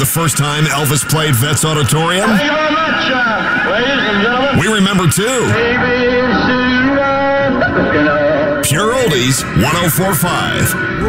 first time Elvis played Vets Auditorium? Thank you very much, ladies and gentlemen. We remember too. Pure Oldies 104.5.